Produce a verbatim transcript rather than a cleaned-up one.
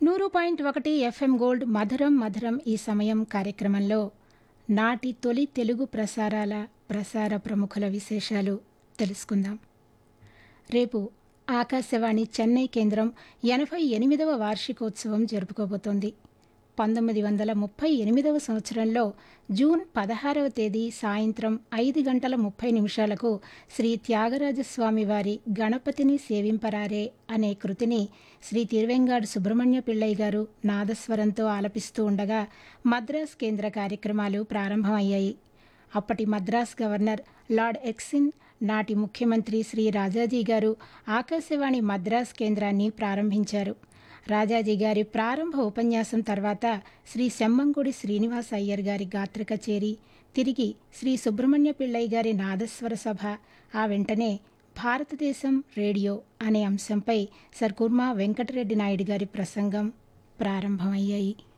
నూరు పాయింట్ ఒకటి FM gold మధురం మధురం ఈ సమయం కార్యక్రమంలో నాటి తొలి తెలుగు ప్రసారాల ప్రసార ప్రముఖుల విశేషాలు తెలుసుకుందాం. రేపు ఆకాశవాణి చెన్నై కేంద్రం ఎనభై ఎనిమిదవ వార్షికోత్సవం జరుపుకోబోతోంది. పంతొమ్మిది వందల ముప్పై ఎనిమిదవ సంవత్సరంలో జూన్ పదహారవ తేదీ సాయంత్రం ఐదు గంటల ముప్పై నిమిషాలకు శ్రీ త్యాగరాజస్వామి వారి గణపతిని సేవింపరారే అనే కృతిని శ్రీ తిరువెంగాడు సుబ్రహ్మణ్య పిళ్ళై గారు నాదస్వరంతో ఆలపిస్తూ ఉండగా మద్రాస్ కేంద్ర కార్యక్రమాలు ప్రారంభమయ్యాయి. అప్పటి మద్రాస్ గవర్నర్ లార్డ్ ఎక్సిన్, నాటి ముఖ్యమంత్రి శ్రీ రాజాజీ గారు ఆకాశవాణి మద్రాస్ కేంద్రాన్ని ప్రారంభించారు. రాజాజీ గారి ప్రారంభ ఉపన్యాసం తర్వాత శ్రీ సెమ్మంగుడి శ్రీనివాస అయ్యర్ గారి గాత్ర కచేరీ, తిరిగి శ్రీ సుబ్రహ్మణ్య పిళ్ళై గారి నాదస్వర సభ, ఆ వెంటనే భారతదేశం రేడియో అనే అంశంపై సర్ కుర్మా వెంకటరెడ్డి నాయుడు గారి ప్రసంగం ప్రారంభమయ్యాయి.